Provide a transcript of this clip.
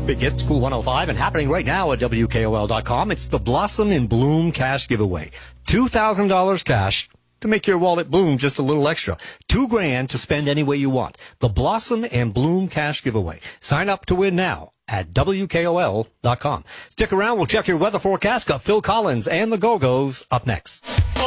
Big Hit, School 105, and happening right now at WKOL.com. It's the Blossom in Bloom cash giveaway. $2,000 cash to make your wallet bloom just a little extra. $2,000 to spend any way you want. The Blossom and Bloom cash giveaway. Sign up to win now at WKOL.com. Stick around. We'll check your weather forecast. Got Phil Collins and the Go-Go's up next.